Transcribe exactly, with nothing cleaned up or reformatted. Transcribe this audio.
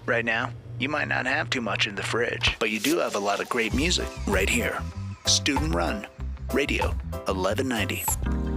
Right now, you might not have too much in the fridge, but you do have a lot of great music right here. Student Run, Radio eleven ninety.